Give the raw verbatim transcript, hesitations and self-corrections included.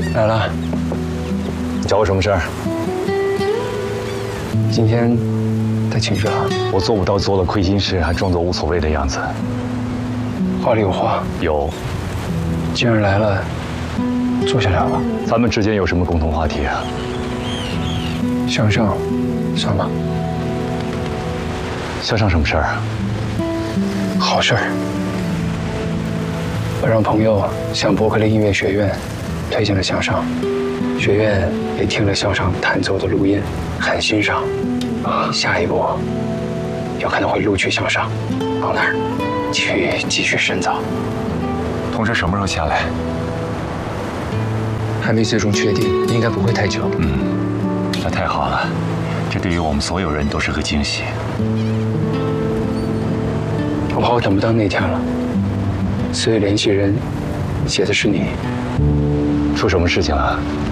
来了， 你找我什么事儿？ 今天带情绪了。 我做不到做了亏心事还装作无所谓的样子。 话里有话。 有。 既然来了，坐下聊吧。 咱们之间有什么共同话题啊？ 向上，算吗？ 向上什么事儿啊？ 好事儿。我让朋友向伯克利音乐学院推荐了向上，学院也听了向上弹奏的录音，很欣赏。下一步有可能会录取向上，往那儿去继续深造。 通知什么时候下来？ 还没最终确定，应该不会太久。 嗯，那太好了，这对于我们所有人都是个惊喜。 我怕我等不到那天了，所以联系人写的是你。 出什么事情了？